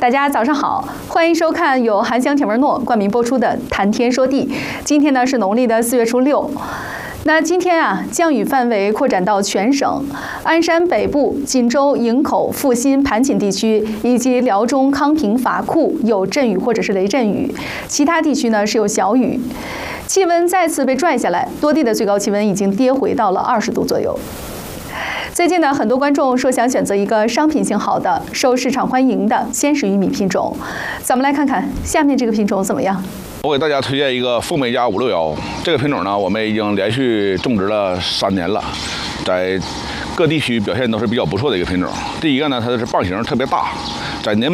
大家早上好，欢迎收看由韩湘田文诺冠名播出的《谈天说地》。今天呢是农历的4月初6。那今天降雨范围扩展到全省，鞍山北部、锦州、营口、阜新、盘锦地区以及辽中、康平、法库有阵雨或者是雷阵雨，其他地区呢是有小雨。气温再次被拽下来，多地的最高气温已经跌回到了20度左右。最近呢，很多观众说想选择一个商品性好的、受市场欢迎的鲜食玉米品种，咱们来看看下面这个品种怎么样。 我给大家推荐一个凤美家561，这个品种呢，我们已经连续种植了3年了，在各地区表现都是比较不错的一个品种。第一个呢，它是棒型特别大，在年